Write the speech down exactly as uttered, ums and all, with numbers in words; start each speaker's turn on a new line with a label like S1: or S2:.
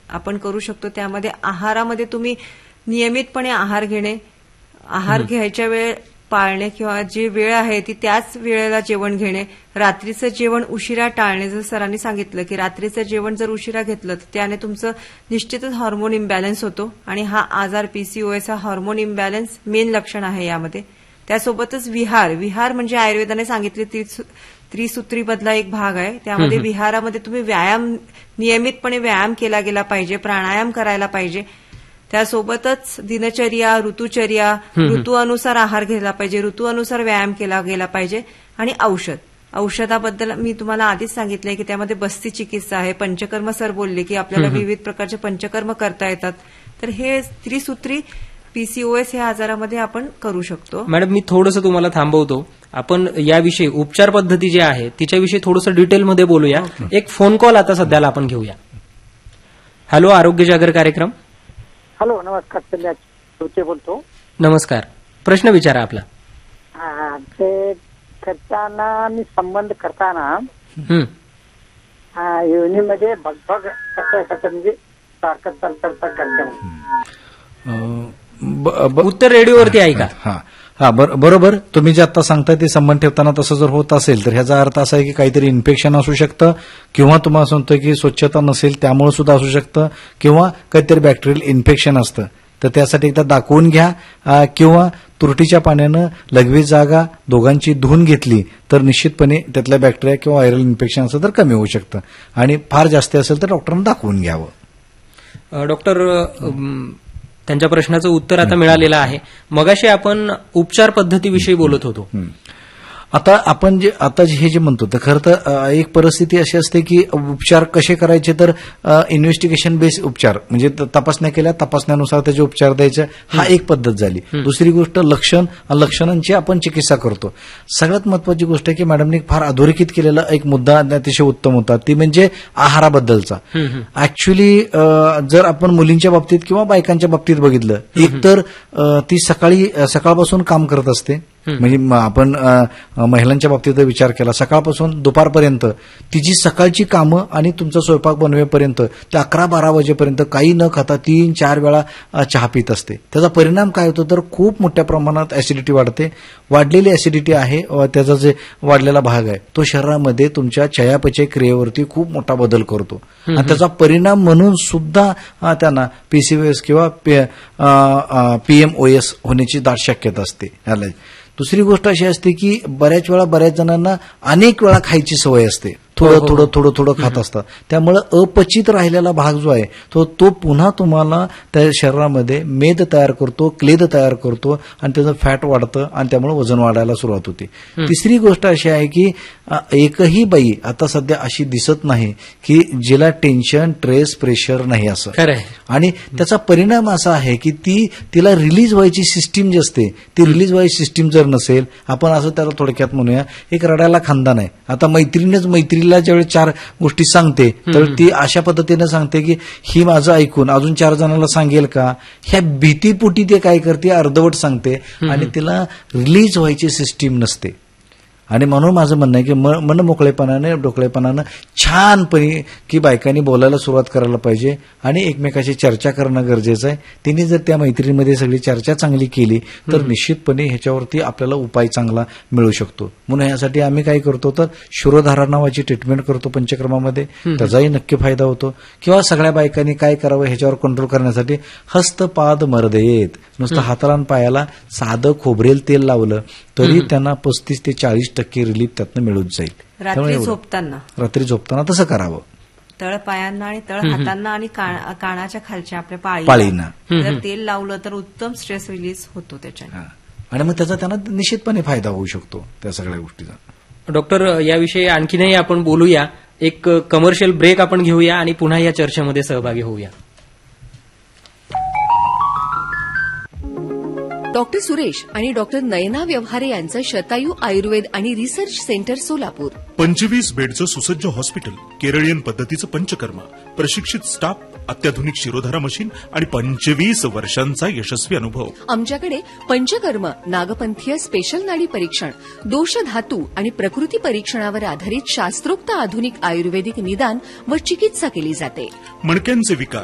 S1: आपण करू शकतो. त्यामध्ये आहारामध्ये तुम्ही नियमितपणे आहार घेणे, आहार घ्यायच्या वेळ पाळणे किंवा जी वेळ आहे ती त्याच वेळेला जेवण घेणे, रात्रीचं जेवण उशिरा टाळणे. जर सरांनी सांगितलं की रात्रीचं जेवण जर उशिरा घेतलं तर त्याने तुमचं निश्चितच हार्मोन इम्बॅलन्स होतो आणि हा आजार पीसीओएस हा हार्मोन इम्बॅलन्स मेन लक्षण आहे यामध्ये. त्यासोबतच विहार विहार म्हणजे आयुर्वेदाने सांगितले त्रिसूत्रीमधला एक भाग आहे. त्यामध्ये विहारामध्ये तुम्ही व्यायाम नियमितपणे व्यायाम केला गेला पाहिजे, प्राणायाम करायला पाहिजे. त्यासोबतच दिनचर्या, ऋतुचर्या, ऋतूनुसार आहार घेतला पाहिजे, ऋतूनुसार व्यायाम केला गेला पाहिजे. आणि औषध औषधाबद्दल मी तुम्हाला आधीच सांगितलंय की त्यामध्ये बस्ती चिकित्सा आहे. पंचकर्म सर बोलले की आपल्याला विविध प्रकारचे पंचकर्म करता येतात. तर हे त्रिसूत्री पीसीओएस या आजारामध्ये आपण करू शकतो.
S2: मॅडम, मी थोडंसं तुम्हाला थांबवतो. आपण याविषयी उपचार पद्धती जी आहे तिच्याविषयी थोडंसं डिटेलमध्ये बोलूया. एक फोन कॉल आता सध्याला आपण घेऊया. हॅलो, आरोग्य जागर कार्यक्रम.
S3: हॅलो, नमस्कार. संध्या बोलतो.
S2: नमस्कार, प्रश्न विचारा आपला.
S3: हा, ते करताना आणि संबंध करताना योनीमध्ये भगभग म्हणजे सारखं चालता करते.
S2: उत्तर रेडिओवरती आहे का?
S4: हा हा बरोबर. तुम्ही जे आता सांगताय ते संबंध ठेवताना तसं जर होत असेल तर ह्याचा अर्थ असा आहे की काहीतरी इन्फेक्शन असू शकतं, किंवा तुम्हाला सांगतोय की स्वच्छता नसेल त्यामुळे सुद्धा असू शकतं, किंवा काहीतरी बॅक्टेरियल इन्फेक्शन असतं. तर त्यासाठी एकदा दाखवून घ्या, किंवा तुरटीच्या पाण्यानं लघवी जागा दोघांची धुवून घेतली तर निश्चितपणे त्यातल्या बॅक्टेरिया किंवा व्हायरल इन्फेक्शन असं तर कमी होऊ शकतं. आणि फार जास्त असेल तर डॉक्टरांना दाखवून घ्यावं.
S2: डॉक्टर, त्यांच्या प्रश्नाचं उत्तर आता मिळालेलं आहे. मगाशी आपण उपचार पद्धतीविषयी बोलत होतो.
S4: आता आपण जे आता हे जे म्हणतो तर खरं तर एक परिस्थिती अशी असते की उपचार कसे करायचे, तर इन्व्हेस्टिगेशन बेस्ड उपचार म्हणजे तपासण्या केल्या, तपासण्यानुसार त्याचे उपचार द्यायचे, हा एक पद्धत झाली. दुसरी गोष्ट लक्षण लक्षणांची आपण चिकित्सा करतो. सगळ्यात महत्वाची गोष्ट आहे की मॅडमने फार अधोरेखित केलेला एक मुद्दा अतिशय उत्तम होता, ती म्हणजे आहाराबद्दलचा. ऍक्च्युली जर आपण मुलींच्या बाबतीत किंवा बायकांच्या बाबतीत बघितलं, एकतर ती सकाळी सकाळपासून काम करत असते, म्हणजे आपण महिलांच्या बाबतीत विचार केला सकाळपासून दुपारपर्यंत तिची सकाळची कामं आणि तुमचा स्वयंपाक बनवेपर्यंत ते अकरा बारा वाजेपर्यंत काही न खाता तीन चार वेळा चहा पित असते. त्याचा परिणाम काय होतो तर खूप मोठ्या प्रमाणात ऍसिडिटी वाढते. वाढलेली ऍसिडिटी आहे, त्याचा जे वाढलेला भाग आहे तो शरीरामध्ये तुमच्या चयापचय क्रियेवरती खूप मोठा बदल करतो आणि त्याचा परिणाम म्हणून सुद्धा त्यांना पीसीओएस किंवा पीएमओएस होण्याची दाट शक्यता असते. याला दुसरी गोष्ट अशी असते की बऱ्याच वेळा बऱ्याच जणांना अनेक वेळा खायची सवय असते, थोडं थोडं थोडं थोडं खात असतात. त्यामुळे अपचित राहिलेला भाग जो आहे तो तो पुन्हा तुम्हाला त्या शरीरामध्ये मेद तयार करतो, क्लेद तयार करतो आणि त्याचं फॅट वाढतं आणि त्यामुळे वजन वाढायला सुरुवात होते. तिसरी गोष्ट अशी आहे की एकही बाई आता सध्या अशी दिसत नाही की जिला टेन्शन स्ट्रेस प्रेशर नाही असं. आणि त्याचा परिणाम असा आहे की ती तिला रिलीज व्हायची सिस्टीम जी असते ती रिलीज व्हायची सिस्टीम जर नसेल, आपण असं त्याला थोडक्यात म्हणूया एक रडायला खांदा नाही. आता मैत्रिणीच मैत्रिणी ज्यावेळी चार गोष्टी सांगते तर ती अशा पद्धतीने सांगते की ही माझं ऐकून अजून चार जणांना सांगेल का, ह्या भीतीपोटी ते काय करते अर्धवट सांगते आणि तिला रिलीज व्हायची सिस्टीम नसते. आणि म्हणून माझं म्हणणं आहे की मन मोकळेपणाने डोकळेपणानं छानपणे की बायकांनी बोलायला सुरुवात करायला पाहिजे आणि एकमेकाशी चर्चा करणं गरजेचं आहे. तिने जर त्या मैत्रिणीमध्ये सगळी चर्चा चांगली केली तर निश्चितपणे ह्याच्यावरती आपल्याला उपाय चांगला मिळू शकतो. म्हणून यासाठी आम्ही काय करतो तर शिरोधारा नावाची ट्रीटमेंट करतो पंचक्रमामध्ये, त्याचाही नक्की फायदा होतो. किंवा सगळ्या बायकांनी काय करावं ह्याच्यावर कंट्रोल करण्यासाठी हस्तपाद मर्दयेत, नुसतं हाताला पायाला साधं खोबरेल तेल लावलं तरी त्यांना पस्तीस ते चाळीस टक्के रिलीफ त्यातनं मिळून जाईल.
S1: रात्री झोपताना
S4: रात्री झोपताना तसं करावं.
S1: तळ पायांना आणि तळ हातांना आणि कानाच्या खालच्या आपल्या
S4: पाळीना
S1: जर तेल लावलं तर उत्तम स्ट्रेस रिलीज होतो त्याच्याने
S4: आणि मग त्याचा त्यांना निश्चितपणे फायदा होऊ शकतो त्या सगळ्या गोष्टीचा.
S2: डॉक्टर, याविषयी आणखीनही आपण बोलूया. एक कमर्शियल ब्रेक आपण घेऊया आणि पुन्हा या चर्चेमध्ये सहभागी होऊया.
S5: डॉक्टर सुरेश आणि डॉक्टर नयना व्यवहारे यांचं शतायू आयुर्वेद आणि रिसर्च सेंटर सोलापूर.
S6: पंचवीस बेडचं सुसज्ज हॉस्पिटल, केरळियन पद्धतीचं पंचकर्म, प्रशिक्षित स्टाफ, अत्याधुनिक शिरोधारा मशीन आणि पंचवीस वर्षांचा यशस्वी अनुभव.
S5: आमच्याकडे पंचकर्म, नागपंथीय स्पेशल नाडी परीक्षण, दोष धातू आणि प्रकृती परीक्षणावर आधारित शास्त्रोक्त आधुनिक आयुर्वेदिक निदान व चिकित्सा केली जाते.
S6: मणक्यांचे विकार,